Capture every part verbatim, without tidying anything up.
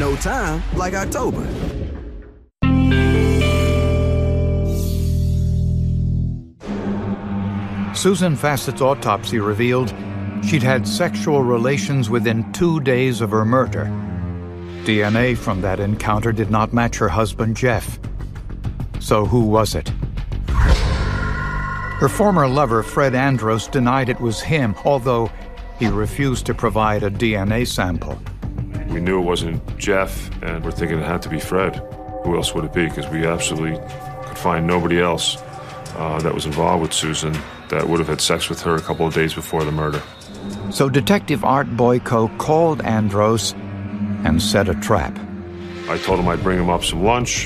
No time like October. Susan Fassett's autopsy revealed she'd had sexual relations within two days of her murder. D N A from that encounter did not match her husband, Jeff. So who was it? Her former lover, Fred Andros, denied it was him, although he refused to provide a D N A sample. We knew it wasn't Jeff, and we're thinking it had to be Fred. Who else would it be? Because we absolutely could find nobody else uh, that was involved with Susan that would have had sex with her a couple of days before the murder. So Detective Art Boyko called Andros and set a trap. I told him I'd bring him up some lunch.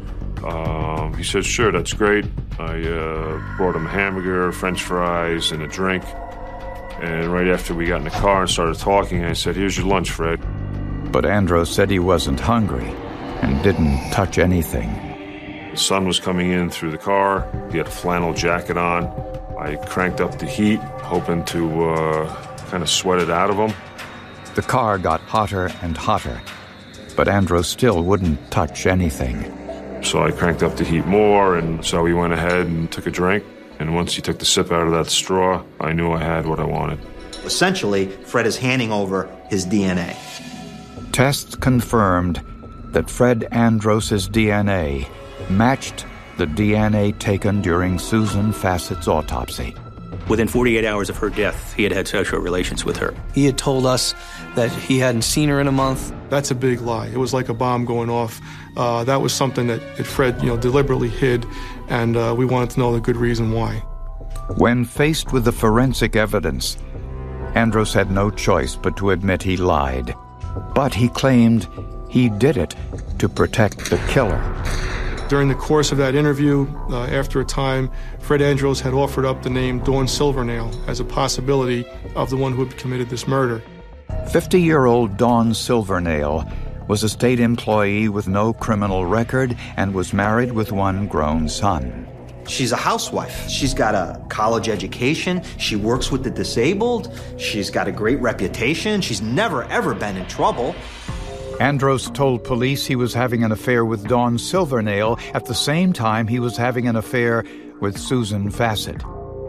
Um, he said, sure, that's great. I uh, brought him a hamburger, French fries, and a drink. And right after we got in the car and started talking, I said, here's your lunch, Fred. But Andros said he wasn't hungry and didn't touch anything. The sun was coming in through the car. He had a flannel jacket on. I cranked up the heat, hoping to uh, kind of sweat it out of him. The car got hotter and hotter, but Andros still wouldn't touch anything. So I cranked up the heat more, and so we went ahead and took a drink. And once he took the sip out of that straw, I knew I had what I wanted. Essentially, Fred is handing over his D N A. Tests confirmed that Fred Andros's D N A matched the D N A taken during Susan Fassett's autopsy. Within forty-eight hours of her death, he had had sexual relations with her. He had told us that he hadn't seen her in a month. That's a big lie. It was like a bomb going off. Uh, that was something that, that Fred, you know, deliberately hid, and uh, we wanted to know the good reason why. When faced with the forensic evidence, Andros had no choice but to admit he lied. But he claimed he did it to protect the killer. During the course of that interview, uh, after a time, Fred Andros had offered up the name Dawn Silvernail as a possibility of the one who had committed this murder. fifty-year-old Dawn Silvernail was a state employee with no criminal record and was married with one grown son. She's a housewife. She's got a college education. She works with the disabled. She's got a great reputation. She's never, ever been in trouble. Andros told police he was having an affair with Dawn Silvernail at the same time he was having an affair with Susan Fassett.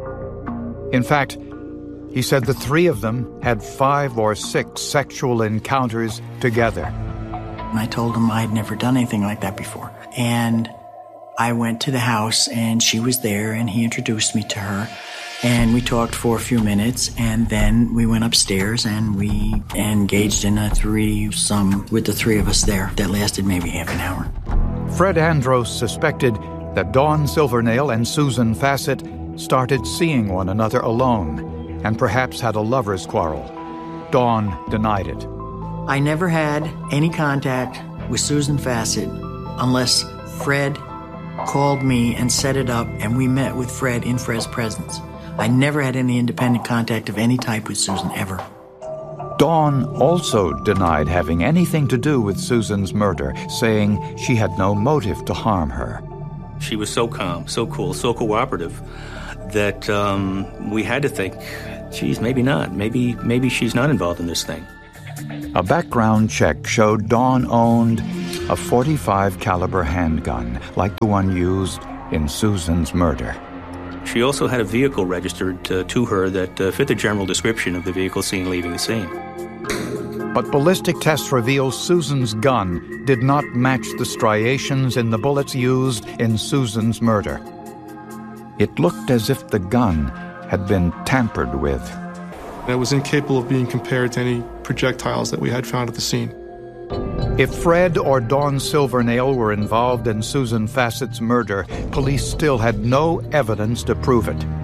In fact, he said the three of them had five or six sexual encounters together. I told him I'd never done anything like that before. And I went to the house, and she was there, and he introduced me to her. And we talked for a few minutes, and then we went upstairs, and we engaged in a threesome with the three of us there that lasted maybe half an hour. Fred Andros suspected that Dawn Silvernail and Susan Fassett started seeing one another alone and perhaps had a lover's quarrel. Dawn denied it. I never had any contact with Susan Fassett unless Fred called me and set it up, and we met with Fred in Fred's presence. I never had any independent contact of any type with Susan, ever. Dawn also denied having anything to do with Susan's murder, saying she had no motive to harm her. She was so calm, so cool, so cooperative that um, we had to think, geez, maybe not. Maybe, maybe she's not involved in this thing. A background check showed Dawn owned a forty-five caliber handgun, like the one used in Susan's murder. She also had a vehicle registered uh, to her that uh, fit the general description of the vehicle seen leaving the scene. But ballistic tests reveal Susan's gun did not match the striations in the bullets used in Susan's murder. It looked as if the gun had been tampered with. It was incapable of being compared to any projectiles that we had found at the scene. If Fred or Dawn Silvernail were involved in Susan Fassett's murder, police still had no evidence to prove it.